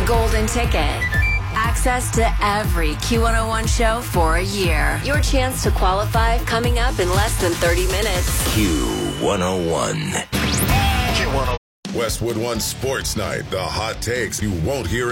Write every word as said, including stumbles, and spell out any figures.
Golden Ticket. Access to every Q one oh one show for a year. Your chance to qualify coming up in less than thirty minutes. Q one oh one. Q one oh one. Westwood One Sports Night. The hot takes you won't hear